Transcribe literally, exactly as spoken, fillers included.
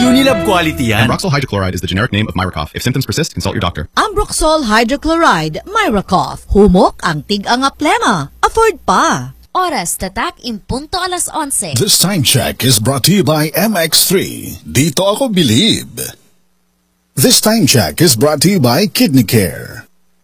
Unilab quality yan. Ambroxol hydrochloride is the generic name of Myracough. If symptoms persist, consult your doctor. Ambroxol hydrochloride, Myracough. Humok ang tig-anga plema. Afford pa. Oras tatak impunto alas onse. This time check is brought to you by M X three. Dito ako bilib. This time check is brought to you by Kidney Care.